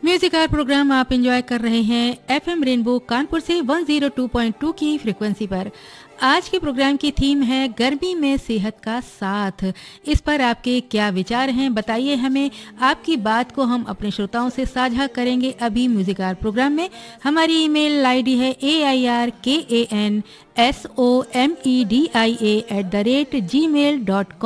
Music are programme आप enjoy कर रहे हैं एफएम रेनबो कानपुर से 102.2 की फ्रिक्वेंसी पर। आज के प्रोग्राम की थीम है गर्मी में सेहत का साथ। इस पर आपके क्या विचार हैं, बताइए हमें। आपकी बात को हम अपने श्रोताओं से साझा करेंगे अभी म्यूजिक आर प्रोग्राम में। हमारी ईमेल आईडी है AIRKANSOMEDIA@gmail.com।